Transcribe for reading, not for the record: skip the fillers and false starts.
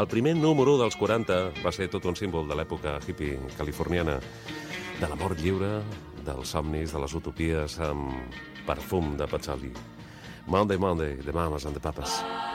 El primer número dels 40 va ser tot un símbol de l'època hippie californiana, de l'amor lliure, dels somnis, de les utopies amb perfum de patchouli. Monday, Monday, the Mamas and the Papas.